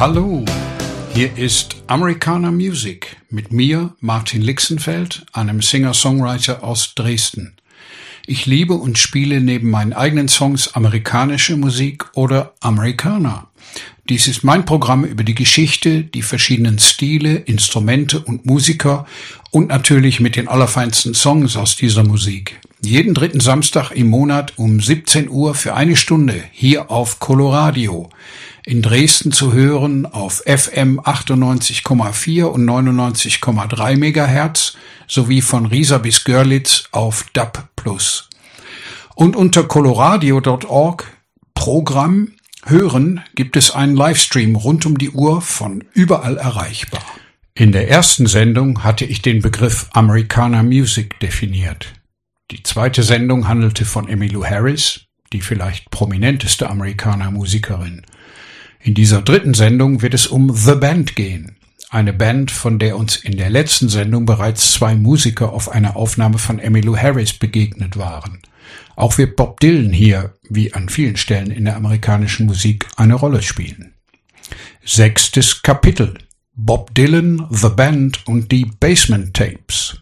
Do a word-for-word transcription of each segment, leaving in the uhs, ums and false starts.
Hallo, hier ist Americana Music mit mir, Martin Lixenfeld, einem Singer-Songwriter aus Dresden. Ich liebe und spiele neben meinen eigenen Songs amerikanische Musik oder Americana. Dies ist mein Programm über die Geschichte, die verschiedenen Stile, Instrumente und Musiker und natürlich mit den allerfeinsten Songs aus dieser Musik. Jeden dritten Samstag im Monat um siebzehn Uhr für eine Stunde hier auf Coloradio. In Dresden zu hören auf F M achtundneunzig Komma vier und neunundneunzig Komma drei Megahertz sowie von Riesa bis Görlitz auf D A B plus. Und unter coloradio Punkt org Programm Hören gibt es einen Livestream rund um die Uhr von überall erreichbar. In der ersten Sendung hatte ich den Begriff Americana Music definiert. Die zweite Sendung handelte von Emmylou Harris, die vielleicht prominenteste Americana-Musikerin. In dieser dritten Sendung wird es um The Band gehen. Eine Band, von der uns in der letzten Sendung bereits zwei Musiker auf einer Aufnahme von Emmylou Harris begegnet waren. Auch wird Bob Dylan hier, wie an vielen Stellen in der amerikanischen Musik, eine Rolle spielen. Sechstes Kapitel: Bob Dylan, The Band und die Basement Tapes.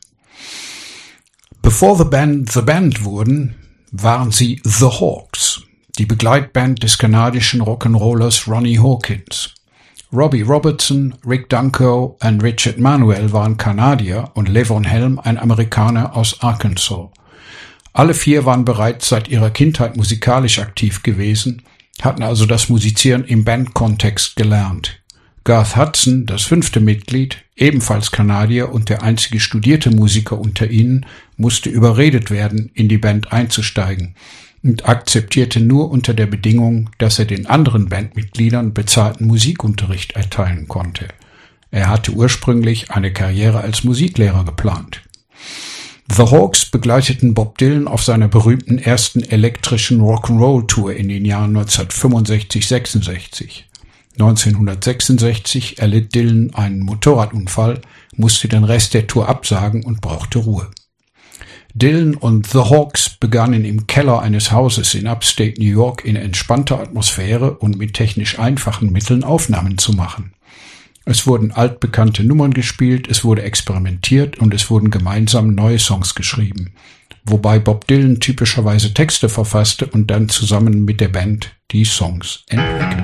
Bevor The Band The Band wurden, waren sie The Hawks, die Begleitband des kanadischen Rock'n'Rollers Ronnie Hawkins. Robbie Robertson, Rick Danko und Richard Manuel waren Kanadier und Levon Helm ein Amerikaner aus Arkansas. Alle vier waren bereits seit ihrer Kindheit musikalisch aktiv gewesen, hatten also das Musizieren im Bandkontext gelernt. Garth Hudson, das fünfte Mitglied, ebenfalls Kanadier und der einzige studierte Musiker unter ihnen, musste überredet werden, in die Band einzusteigen und akzeptierte nur unter der Bedingung, dass er den anderen Bandmitgliedern bezahlten Musikunterricht erteilen konnte. Er hatte ursprünglich eine Karriere als Musiklehrer geplant. The Hawks begleiteten Bob Dylan auf seiner berühmten ersten elektrischen Rock'n'Roll-Tour in den Jahren neunzehnhundertfünfundsechzig sechsundsechzig. neunzehnhundertsechsundsechzig erlitt Dylan einen Motorradunfall, musste den Rest der Tour absagen und brauchte Ruhe. Dylan und The Hawks begannen im Keller eines Hauses in Upstate New York in entspannter Atmosphäre und mit technisch einfachen Mitteln Aufnahmen zu machen. Es wurden altbekannte Nummern gespielt, es wurde experimentiert und es wurden gemeinsam neue Songs geschrieben, wobei Bob Dylan typischerweise Texte verfasste und dann zusammen mit der Band die Songs entwickelte.